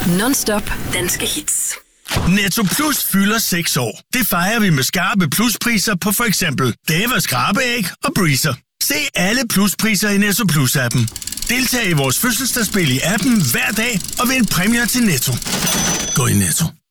Non-stop danske hits. Netto Plus fylder 6 år. Det fejrer vi med skarpe pluspriser på for eksempel Davas skrabeæg og Breezer. Se alle pluspriser i Netto Plus-appen. Deltag i vores fødselsdagsspil i appen hver dag og vind præmier til Netto. Gå i Netto.